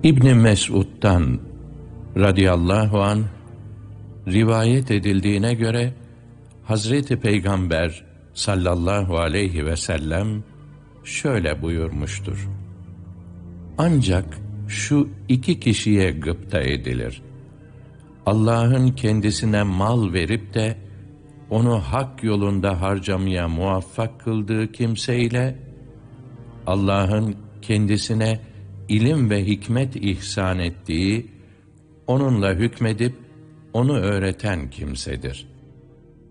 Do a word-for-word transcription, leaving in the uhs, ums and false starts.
İbn Mes'ud'dan radıyallahu anh rivayet edildiğine göre Hazreti Peygamber sallallahu aleyhi ve sellem şöyle buyurmuştur: ancak şu iki kişiye gıpta edilir. Allah'ın kendisine mal verip de onu hak yolunda harcamaya muvaffak kıldığı kimseyle Allah'ın kendisine ilim ve hikmet ihsan ettiği, onunla hükmedip onu öğreten kimsedir.